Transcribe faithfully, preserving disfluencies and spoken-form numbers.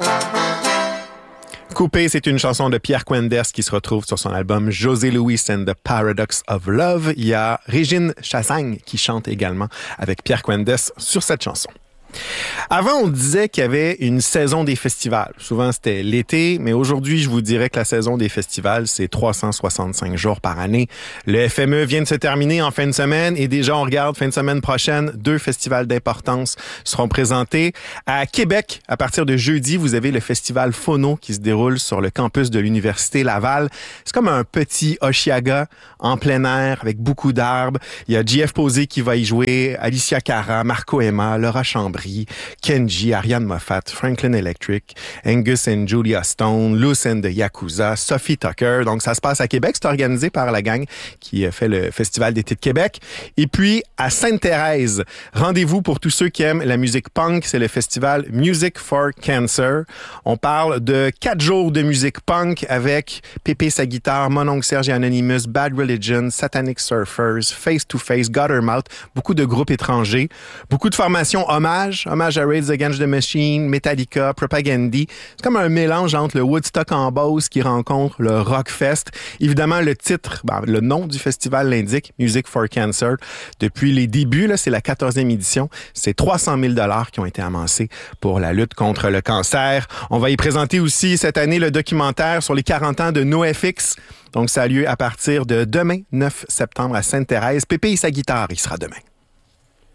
Coupé, c'est une chanson de Pierre Quenders qui se retrouve sur son album José Luis and the Paradox of Love. Il y a Régine Chassagne qui chante également avec Pierre Quenders sur cette chanson. Avant, on disait qu'il y avait une saison des festivals. Souvent, c'était l'été, mais aujourd'hui, je vous dirais que la saison des festivals, c'est trois cent soixante-cinq jours par année. Le F M E vient de se terminer en fin de semaine et déjà, on regarde fin de semaine prochaine, deux festivals d'importance seront présentés. À Québec, à partir de jeudi, vous avez le festival Phono qui se déroule sur le campus de l'Université Laval. C'est comme un petit Oshiaga en plein air avec beaucoup d'arbres. Il y a J F Posé qui va y jouer, Alicia Cara, Marco Emma, Laura Chambry, Kenji, Ariane Moffat, Franklin Electric, Angus and Julia Stone, Luce and the Yakuza, Sophie Tucker. Donc, ça se passe à Québec. C'est organisé par la gang qui fait le Festival d'été de Québec. Et puis, à Sainte-Thérèse, rendez-vous pour tous ceux qui aiment la musique punk. C'est le festival Music for Cancer. On parle de quatre jours de musique punk avec Pépé sa guitare, Mon Oncle Serge et Anonymous, Bad Religion, Satanic Surfers, Face to Face, Guttermouth, beaucoup de groupes étrangers, beaucoup de formations hommage, hommage à Rage Against the Machine, Metallica, Propagandhi. C'est comme un mélange entre le Woodstock en Beauce qui rencontre le Rockfest. Évidemment, le titre, ben, le nom du festival l'indique, Music for Cancer. Depuis les débuts, là, c'est la quatorzième édition. C'est trois cent mille dollars qui ont été amassés pour la lutte contre le cancer. On va y présenter aussi cette année le documentaire sur les quarante ans de NoFX. Donc, ça a lieu à partir de demain, neuf septembre, à Sainte-Thérèse. Pépé et sa guitare, il sera demain.